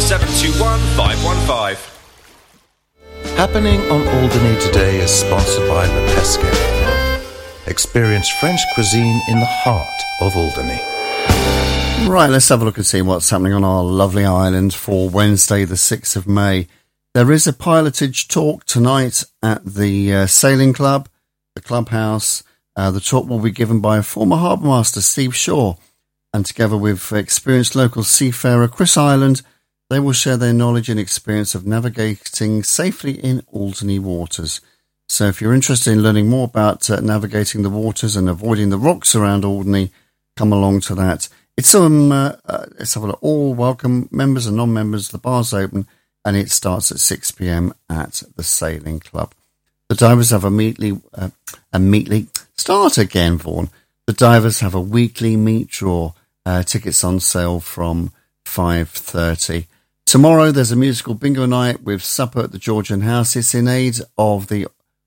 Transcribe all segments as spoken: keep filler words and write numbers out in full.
seven two one, five one five. Happening on Alderney today is sponsored by Le Pesquet. Experience French cuisine in the heart of Alderney. Right, let's have a look and see what's happening on our lovely island for Wednesday the sixth of May. There is a pilotage talk tonight at the uh, Sailing Club, the clubhouse. Uh, the talk will be given by former harbour master Steve Shaw, and together with experienced local seafarer Chris Ireland, they will share their knowledge and experience of navigating safely in Alderney waters. So if you're interested in learning more about uh, navigating the waters and avoiding the rocks around Alderney, come along to that. It's um, uh, uh, let's have a look. All welcome, members and non-members. The bar's open, and it starts at six p.m. at the Sailing Club. The divers have a meetly, uh, a meetly start again, Vaughan. The divers have a weekly meet draw. Uh, tickets on sale from five thirty. Tomorrow there's a musical bingo night with supper at the Georgian House. It's in aid of the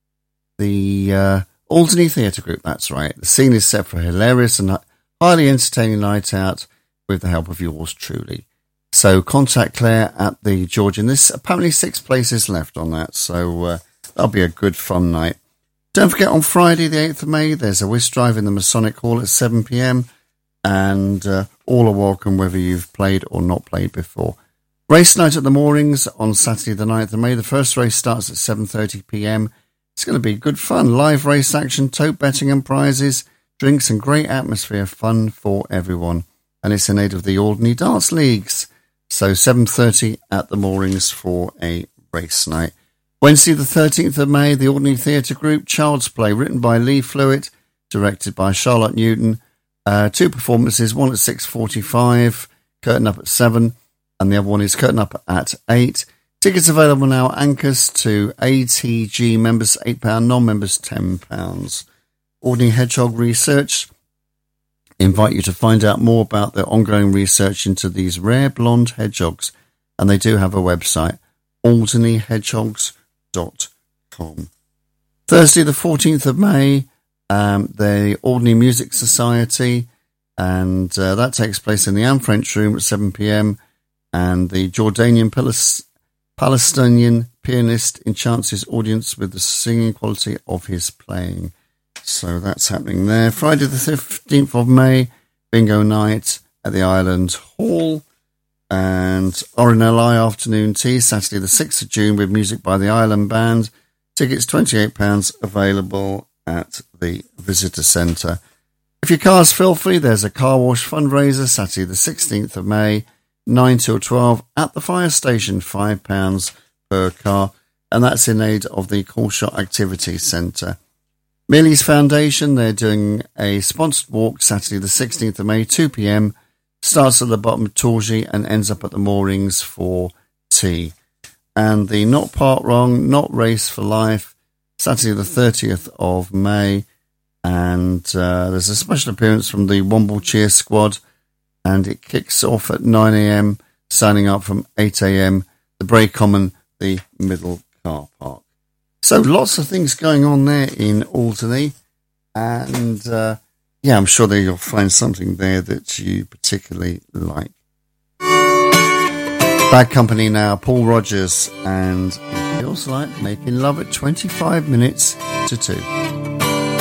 the uh, Alderney Theatre Group, that's right. The scene is set for a hilarious and highly entertaining night out with the help of yours truly. So contact Claire at the Georgian. There's apparently six places left on that, so uh, that'll be a good fun night. Don't forget, on Friday the eighth of May, there's a whist drive in the Masonic Hall at seven p.m, and uh, all are welcome whether you've played or not played before. Race night at the moorings on Saturday the ninth of May. The first race starts at seven thirty p.m. It's going to be good fun. Live race action, tote betting and prizes, drinks and great atmosphere. Fun for everyone. And it's in aid of the Alderney Darts Leagues. So seven thirty at the moorings for a race night. Wednesday the thirteenth of May, the Alderney Theatre Group, Child's Play, written by Lee Flewitt, directed by Charlotte Newton. Uh, two performances, one at six forty-five, curtain up at seven. And the other one is curtain up at eight. Tickets available now, Anchors to A T G members eight pounds, non-members ten pounds. Alderney Hedgehog Research invite you to find out more about their ongoing research into these rare blonde hedgehogs. And they do have a website, alderney hedgehogs dot com. Thursday the fourteenth of May, um, the Alderney Music Society, and uh, that takes place in the Anne French Room at seven p.m, and the Jordanian Palis- Palestinian pianist enchants his audience with the singing quality of his playing. So that's happening there. Friday the fifteenth of May, bingo night at the Island Hall, and R N L I afternoon tea, Saturday the sixth of June, with music by the Island Band. Tickets twenty-eight pounds, available at the Visitor Centre. If your car's filthy, there's a car wash fundraiser, Saturday the sixteenth of May, nine till twelve at the fire station, five pounds per car, and that's in aid of the Courshot Activity Centre. Millie's Foundation, they're doing a sponsored walk Saturday the sixteenth of May, two p.m, starts at the bottom of Torgey and ends up at the moorings for tea. And the Not Part Wrong, Not Race for Life, Saturday the thirtieth of May, and uh, there's a special appearance from the Womble Cheer Squad, and it kicks off at nine a.m, signing up from eight a.m, the Bray Common, the Middle Car Park. So lots of things going on there in Alderney, and uh, yeah, I'm sure that you'll find something there that you particularly like. Bad Company now, Paul Rogers, and it feels like making love at twenty-five minutes to two.